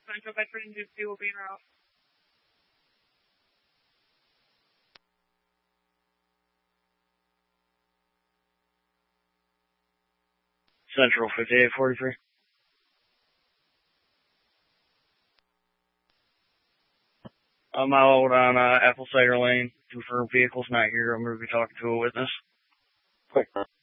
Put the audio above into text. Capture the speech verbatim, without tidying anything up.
Central Bedford and Duke two will be en route. Central fifty-eight forty-three. I'm out on uh, Apple Cider Lane. Confirmed vehicle's not here. I'm going to be talking to a witness. Quick.